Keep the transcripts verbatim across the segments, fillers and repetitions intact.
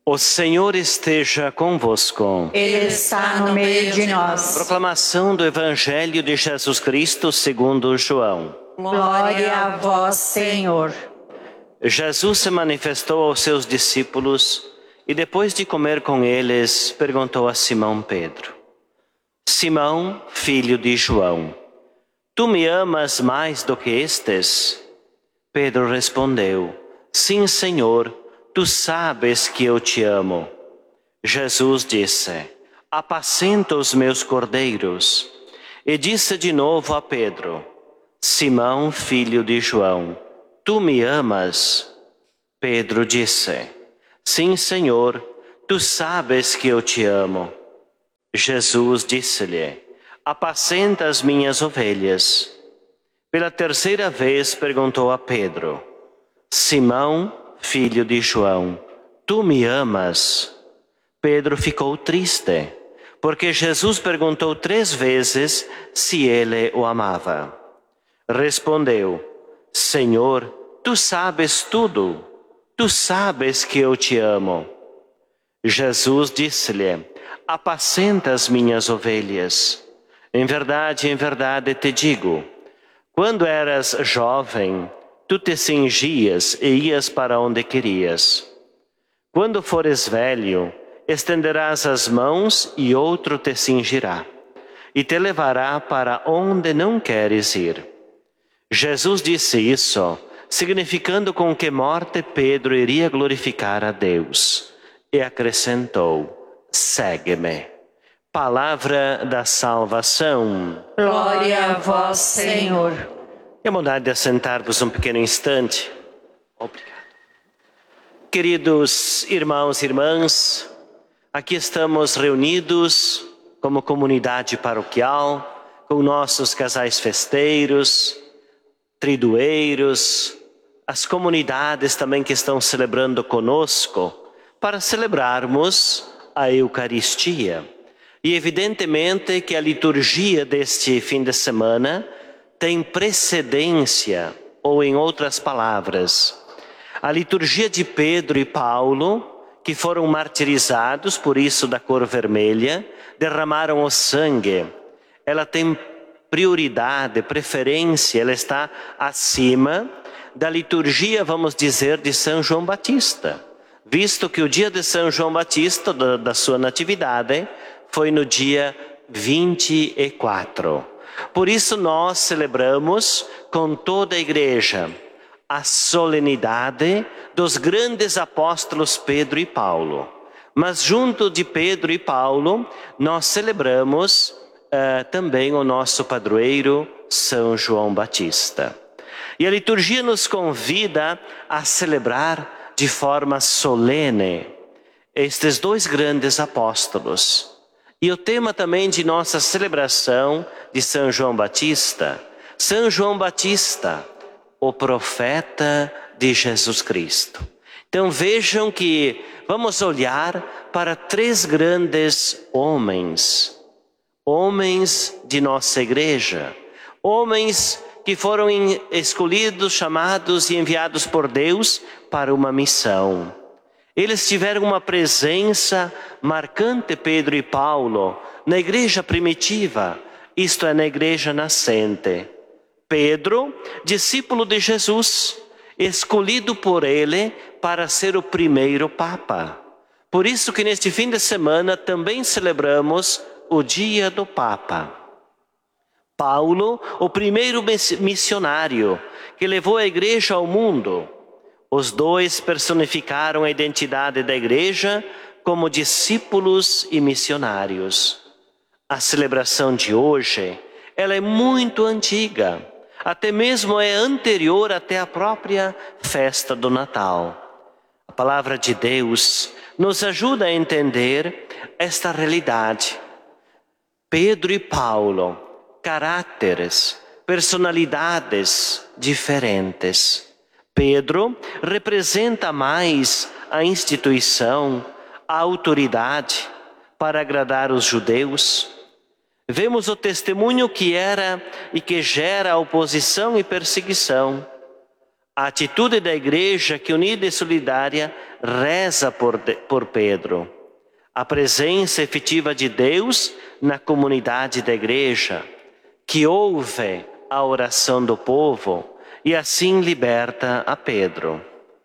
O Senhor esteja convosco. Ele está no meio de nós. Proclamação do Evangelho de Jesus Cristo segundo João. Glória a vós, Senhor. Jesus se manifestou aos seus discípulos e depois de comer com eles, perguntou a Simão Pedro: Simão, filho de João, tu me amas mais do que estes? Pedro respondeu: Sim, Senhor, tu sabes que eu te amo. Jesus disse: Apacenta os meus cordeiros. E disse de novo a Pedro: Simão, filho de João, tu me amas? Pedro disse: Sim, Senhor, tu sabes que eu te amo. Jesus disse-lhe: Apacenta as minhas ovelhas. Pela terceira vez perguntou a Pedro: Simão, filho de João, tu me amas? Pedro ficou triste, porque Jesus perguntou três vezes se ele o amava. Respondeu: Senhor, tu sabes tudo, tu sabes que eu te amo. Jesus disse-lhe: Apacenta as minhas ovelhas. Em verdade, em verdade te digo, quando eras jovem, tu te cingias e ias para onde querias. Quando fores velho, estenderás as mãos e outro te cingirá, e te levará para onde não queres ir. Jesus disse isso, significando com que morte Pedro iria glorificar a Deus. E acrescentou: Segue-me. Palavra da salvação. Glória a vós, Senhor. Tenha bondade de assentar-vos um pequeno instante. Obrigado. Queridos irmãos e irmãs, aqui estamos reunidos como comunidade paroquial, com nossos casais festeiros, tridueiros, as comunidades também que estão celebrando conosco, para celebrarmos a Eucaristia. E evidentemente que a liturgia deste fim de semana tem precedência, ou em outras palavras, a liturgia de Pedro e Paulo, que foram martirizados, por isso da cor vermelha, derramaram o sangue. Ela tem prioridade, preferência, ela está acima da liturgia, vamos dizer, de São João Batista, visto que o dia de São João Batista, da, da sua natividade, foi no dia vinte e quatro. Por isso nós celebramos com toda a igreja a solenidade dos grandes apóstolos Pedro e Paulo. Mas junto de Pedro e Paulo, nós celebramos uh, também o nosso padroeiro São João Batista. E a liturgia nos convida a celebrar de forma solene estes dois grandes apóstolos. E o tema também de nossa celebração de São João Batista, São João Batista, o profeta de Jesus Cristo. Então vejam que vamos olhar para três grandes homens, homens de nossa igreja, homens que foram escolhidos, chamados e enviados por Deus para uma missão. Eles tiveram uma presença marcante, Pedro e Paulo, na igreja primitiva, isto é, na igreja nascente. Pedro, discípulo de Jesus, escolhido por ele para ser o primeiro Papa. Por isso que neste fim de semana também celebramos o dia do Papa. Paulo, o primeiro missionário que levou a igreja ao mundo. Os dois personificaram a identidade da igreja como discípulos e missionários. A celebração de hoje, ela é muito antiga, até mesmo é anterior até a própria festa do Natal. A palavra de Deus nos ajuda a entender esta realidade. Pedro e Paulo, caráteres, personalidades diferentes. Pedro representa mais a instituição, a autoridade para agradar os judeus. Vemos o testemunho que era e que gera oposição e perseguição. A atitude da igreja que, unida e solidária, reza por, por Pedro. A presença efetiva de Deus na comunidade da igreja, que ouve a oração do povo e assim liberta a Pedro.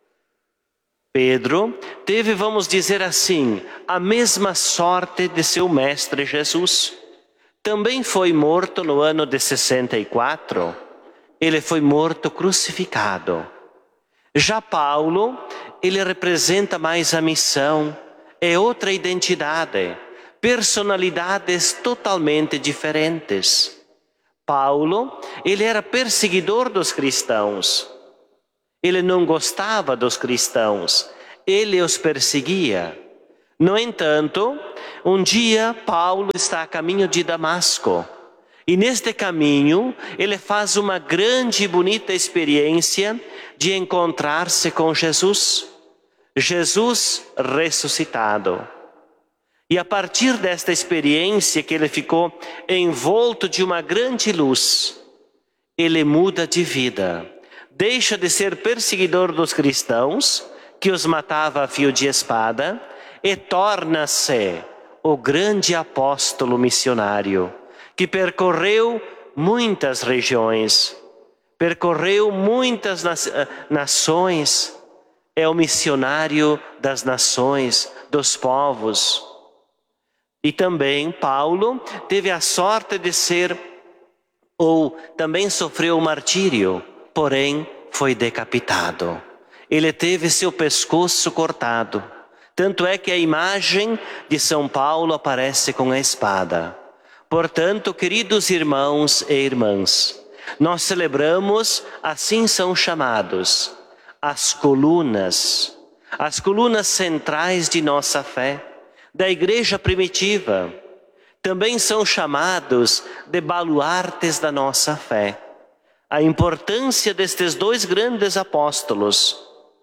Pedro teve, vamos dizer assim, a mesma sorte de seu mestre Jesus. Também foi morto no ano de sessenta e quatro. Ele foi morto crucificado. Já Paulo, ele representa mais a missão, é outra identidade, personalidades totalmente diferentes. Paulo, ele era perseguidor dos cristãos. Ele não gostava dos cristãos, ele os perseguia. No entanto, um dia Paulo está a caminho de Damasco. E neste caminho, ele faz uma grande e bonita experiência de encontrar-se com Jesus. Jesus ressuscitado. E a partir desta experiência que ele ficou envolto de uma grande luz, ele muda de vida. Deixa de ser perseguidor dos cristãos, que os matava a fio de espada, e torna-se o grande apóstolo missionário, que percorreu muitas regiões, percorreu muitas nações, é o missionário das nações, dos povos. E também Paulo teve a sorte de ser, ou também sofreu o martírio, porém foi decapitado. Ele teve seu pescoço cortado. Tanto é que a imagem de São Paulo aparece com a espada. Portanto, queridos irmãos e irmãs, nós celebramos, assim são chamados, as colunas, as colunas centrais de nossa fé, da igreja primitiva. Também são chamados de baluartes da nossa fé. A importância destes dois grandes apóstolos.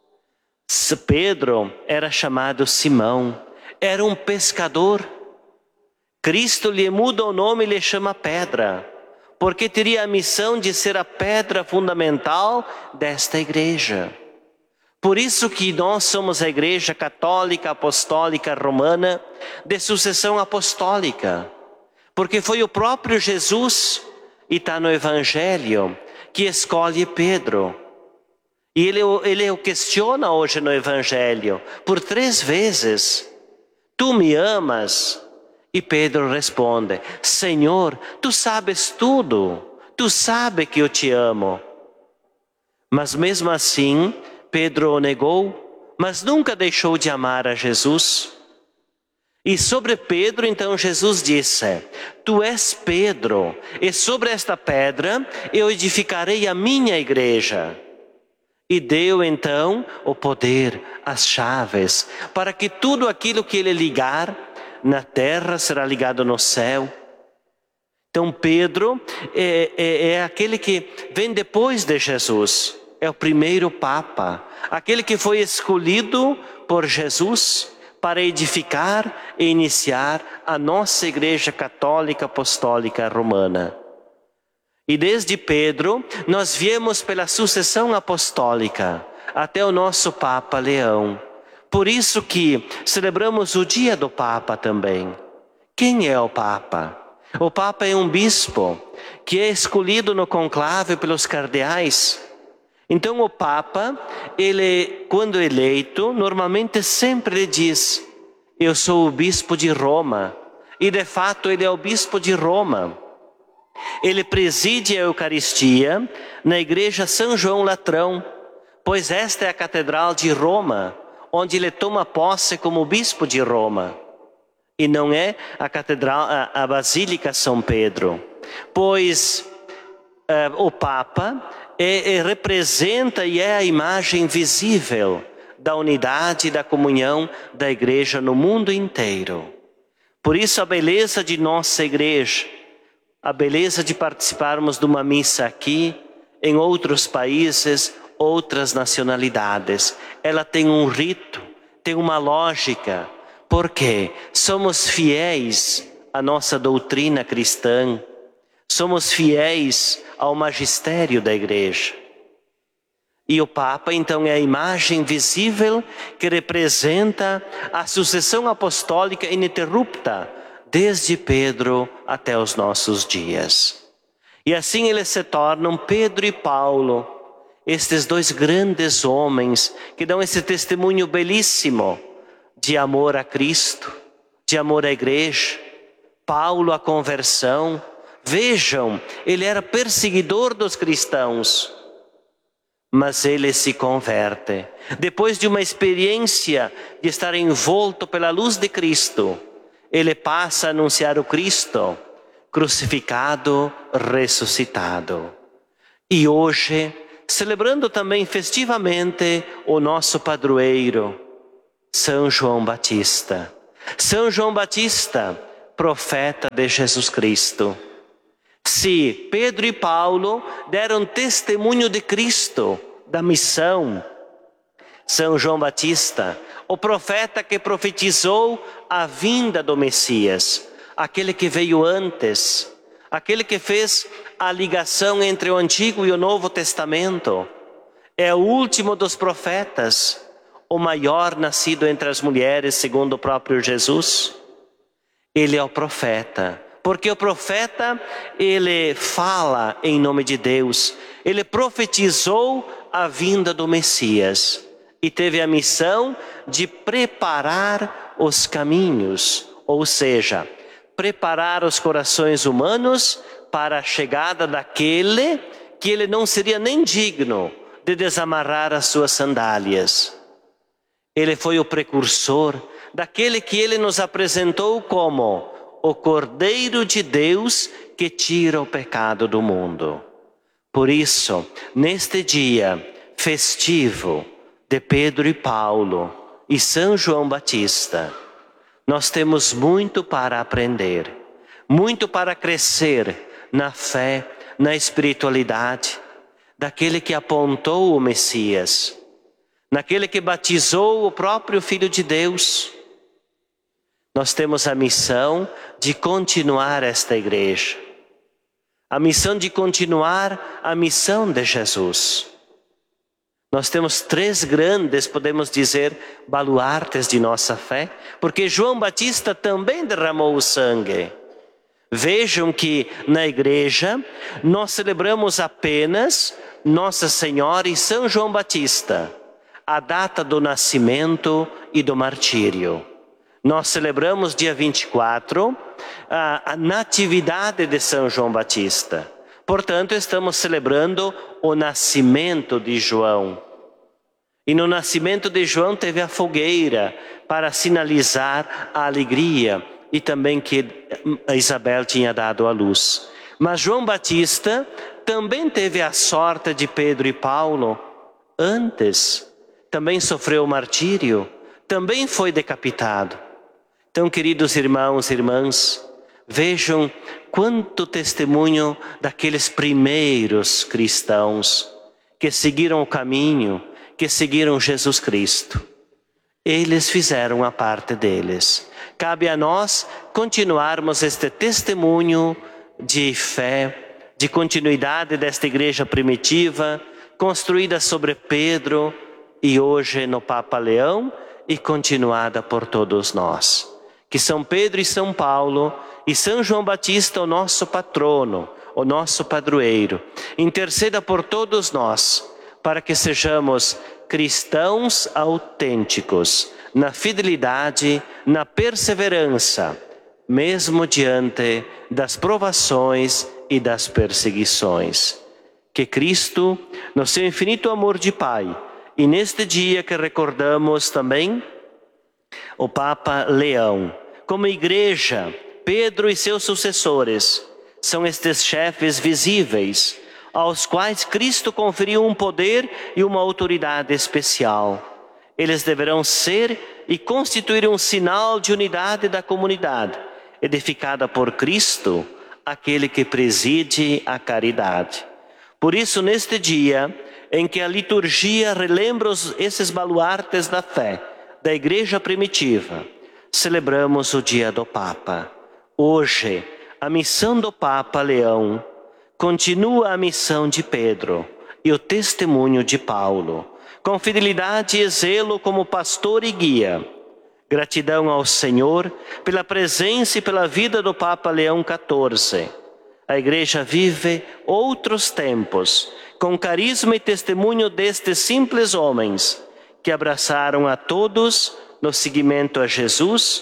Pedro era chamado Simão, era um pescador. Cristo lhe muda o nome e lhe chama Pedra, porque teria a missão de ser a pedra fundamental desta igreja. Por isso que nós somos a igreja católica, apostólica, romana, de sucessão apostólica. Porque foi o próprio Jesus, e está no Evangelho, que escolhe Pedro. E ele, ele o questiona hoje no Evangelho, por três vezes. Tu me amas? E Pedro responde, Senhor, tu sabes tudo, tu sabes que eu te amo. Mas mesmo assim, Pedro o negou, mas nunca deixou de amar a Jesus. E sobre Pedro, então, Jesus disse, tu és Pedro, e sobre esta pedra eu edificarei a minha igreja. E deu, então, o poder, as chaves, para que tudo aquilo que ele ligar na terra será ligado no céu. Então, Pedro é, é, é aquele que vem depois de Jesus. É o primeiro Papa, aquele que foi escolhido por Jesus para edificar e iniciar a nossa Igreja Católica Apostólica Romana. E desde Pedro, nós viemos pela sucessão apostólica até o nosso Papa Leão. Por isso que celebramos o dia do Papa também. Quem é o Papa? O Papa é um bispo que é escolhido no conclave pelos cardeais. Então o Papa, ele, quando eleito, normalmente sempre diz, eu sou o bispo de Roma. E de fato ele é o bispo de Roma. Ele preside a Eucaristia na igreja São João Latrão, pois esta é a catedral de Roma, onde ele toma posse como bispo de Roma. E não é a catedral, a, a Basílica São Pedro, pois uh, o Papa É, é, representa e é a imagem visível da unidade e da comunhão da igreja no mundo inteiro. Por isso a beleza de nossa igreja, a beleza de participarmos de uma missa aqui, em outros países, outras nacionalidades, ela tem um rito, tem uma lógica, porque somos fiéis à nossa doutrina cristã, somos fiéis ao magistério da igreja. E o Papa, então, é a imagem visível que representa a sucessão apostólica ininterrupta, desde Pedro até os nossos dias. E assim eles se tornam Pedro e Paulo, estes dois grandes homens que dão esse testemunho belíssimo de amor a Cristo, de amor à igreja. Paulo, a conversão. Vejam, ele era perseguidor dos cristãos, mas ele se converte. Depois de uma experiência de estar envolto pela luz de Cristo, ele passa a anunciar o Cristo crucificado, ressuscitado. E hoje, celebrando também festivamente o nosso padroeiro, São João Batista. São João Batista, profeta de Jesus Cristo. Se Pedro e Paulo deram testemunho de Cristo, da missão, São João Batista, o profeta que profetizou a vinda do Messias, aquele que veio antes, aquele que fez a ligação entre o Antigo e o Novo Testamento, é o último dos profetas, o maior nascido entre as mulheres, segundo o próprio Jesus. Ele é o profeta, porque o profeta, ele fala em nome de Deus, ele profetizou a vinda do Messias e teve a missão de preparar os caminhos, ou seja, preparar os corações humanos para a chegada daquele que ele não seria nem digno de desamarrar as suas sandálias. Ele foi o precursor daquele que ele nos apresentou como o Cordeiro de Deus que tira o pecado do mundo. Por isso, neste dia festivo de Pedro e Paulo e São João Batista, nós temos muito para aprender, muito para crescer na fé, na espiritualidade, daquele que apontou o Messias, naquele que batizou o próprio Filho de Deus. Nós temos a missão de continuar esta igreja, a missão de continuar a missão de Jesus. Nós temos três grandes, podemos dizer, baluartes de nossa fé, porque João Batista também derramou o sangue. Vejam que na igreja nós celebramos apenas Nossa Senhora e São João Batista, a data do nascimento e do martírio. Nós celebramos dia vinte e quatro a, a natividade de São João Batista. Portanto, estamos celebrando o nascimento de João. E no nascimento de João teve a fogueira para sinalizar a alegria e também que Isabel tinha dado à luz. Mas João Batista também teve a sorte de Pedro e Paulo antes. Também sofreu o martírio, também foi decapitado. Então, queridos irmãos e irmãs, vejam quanto testemunho daqueles primeiros cristãos que seguiram o caminho, que seguiram Jesus Cristo. Eles fizeram a parte deles. Cabe a nós continuarmos este testemunho de fé, de continuidade desta igreja primitiva, construída sobre Pedro e hoje no Papa Leão e continuada por todos nós. Que São Pedro e São Paulo e São João Batista, o nosso patrono, o nosso padroeiro, interceda por todos nós, para que sejamos cristãos autênticos, na fidelidade, na perseverança, mesmo diante das provações e das perseguições. Que Cristo, no seu infinito amor de Pai, e neste dia que recordamos também o Papa Leão, como igreja, Pedro e seus sucessores, são estes chefes visíveis, aos quais Cristo conferiu um poder e uma autoridade especial. Eles deverão ser e constituir um sinal de unidade da comunidade, edificada por Cristo, aquele que preside a caridade. Por isso, neste dia, em que a liturgia relembra os, esses baluartes da fé, da igreja primitiva, celebramos o dia do Papa. Hoje, a missão do Papa Leão continua a missão de Pedro e o testemunho de Paulo, com fidelidade e zelo como pastor e guia. Gratidão ao Senhor pela presença e pela vida do Papa Leão quatorze. A Igreja vive outros tempos, com carisma e testemunho destes simples homens, que abraçaram a todos no seguimento a Jesus,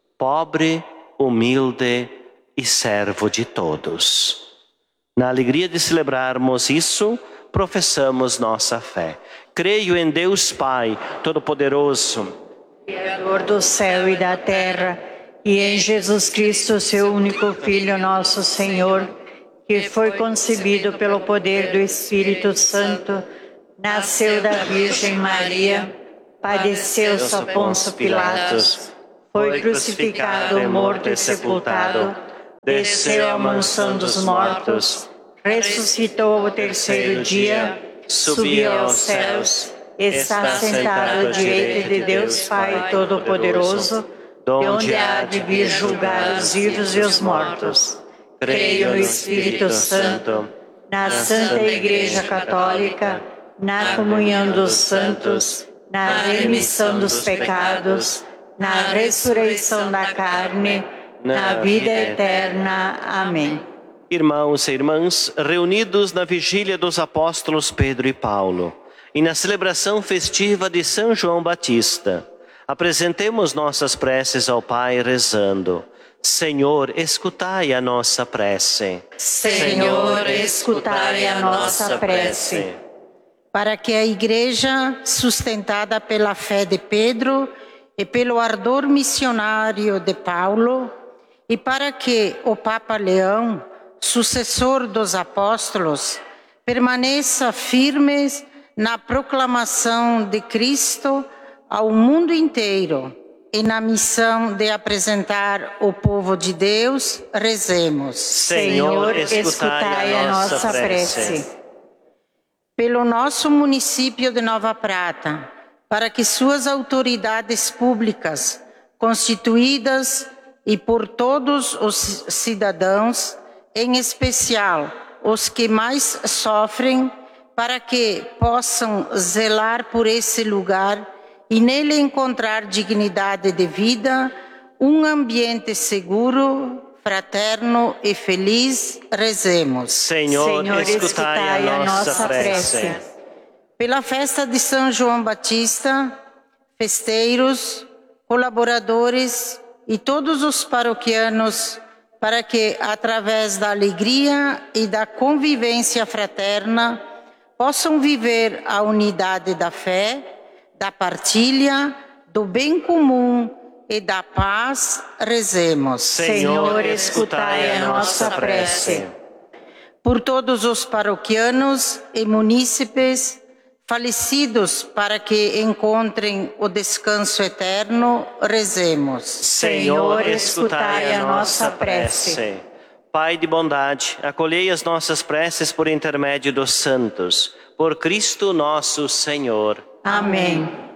pobre, humilde e servo de todos. Na alegria de celebrarmos isso, professamos nossa fé. Creio em Deus Pai Todo-Poderoso, Criador do céu e da terra, e em Jesus Cristo, seu único Filho, nosso Senhor, que foi concebido pelo poder do Espírito Santo, nasceu da Virgem Maria, padeceu sob Pôncio Pilatos, foi crucificado, morto e sepultado, desceu à mansão dos mortos, ressuscitou ao terceiro dia, subiu aos céus, está sentado à direita de Deus Pai Todo-Poderoso, de onde há de vir julgar os vivos e os mortos. Creio no Espírito Santo, na Santa Igreja Católica, na comunhão dos santos, na remissão dos pecados, na ressurreição da carne, na vida eterna. Amém. Irmãos e irmãs, reunidos na vigília dos apóstolos Pedro e Paulo e na celebração festiva de São João Batista, apresentemos nossas preces ao Pai rezando: Senhor, escutai a nossa prece. Senhor, escutai a nossa prece. Para que a Igreja, sustentada pela fé de Pedro e pelo ardor missionário de Paulo, e para que o Papa Leão, sucessor dos apóstolos, permaneça firme na proclamação de Cristo ao mundo inteiro e na missão de apresentar o povo de Deus, rezemos. Senhor, escutai a nossa prece. Pelo nosso município de Nova Prata, para que suas autoridades públicas, constituídas e por todos os cidadãos, em especial os que mais sofrem, para que possam zelar por esse lugar e nele encontrar dignidade de vida, um ambiente seguro, fraterno e feliz, rezemos. Senhor, Senhor, escutai a nossa prece. Pela festa de São João Batista, festeiros, colaboradores e todos os paroquianos, para que, através da alegria e da convivência fraterna, possam viver a unidade da fé, da partilha, do bem comum e da paz, rezemos. Senhor, escutai a nossa prece. Por todos os paroquianos e munícipes falecidos, para que encontrem o descanso eterno, rezemos. Senhor, escutai a nossa prece. Pai de bondade, acolhei as nossas preces por intermédio dos santos, por Cristo nosso Senhor. Amém.